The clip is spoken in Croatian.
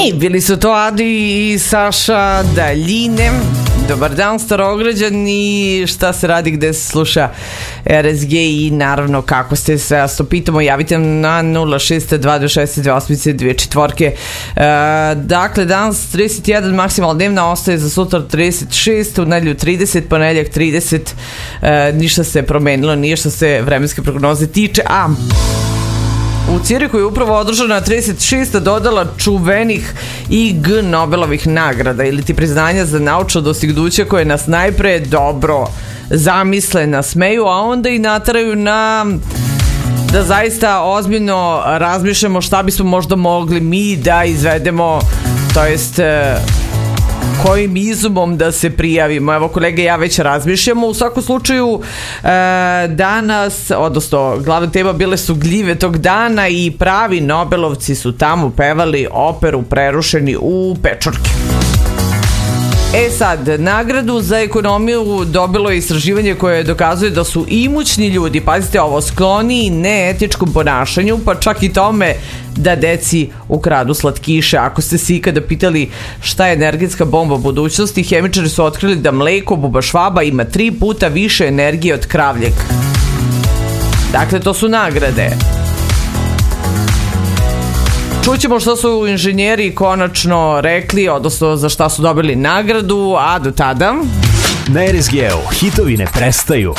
Bili su to Adi i Saša Daljine. Dobar dan, Starograđani. Šta se radi, gde se sluša RSG i naravno kako ste se, ja to pitamo, javite na 062262824. Dakle, danas 31 maksimalna dnevna, ostaje za sutra 36, u nedelju 30, ponedjeljak 30. Ništa se promenilo, nije što se vremenske prognoze tiče. U Cirihu je upravo održana 36. dodala čuvenih IG Nobelovih nagrada ili ti priznanja za naučno dostignuće koje nas najpre dobro zamisle, nasmeju, a onda i nataraju na da zaista ozbiljno razmišljamo šta bismo možda mogli mi da izvedemo, to jest kojim izumom da se prijavimo. Evo, kolege, ja već razmišljamo. U svakom slučaju danas, odnosno glavna tema bile su gljive tog dana i pravi Nobelovci su tamo pevali operu Prerušeni u Pečorke. Sad, nagradu za ekonomiju dobilo je istraživanje koje dokazuje da su imućni ljudi, pazite ovo, skloni neetičkom ponašanju, pa čak i tome da deci ukradu slatkiše. Ako ste se ikada pitali šta je energetska bomba budućnosti, hemičari su otkrili da mleko bubašvaba ima 3 puta više energije od kravljeg. Dakle, to su nagrade. Čućemo što su inženjeri konačno rekli, odnosno za šta su dobili nagradu, a do tada... Na RSG-u hitovi ne prestaju.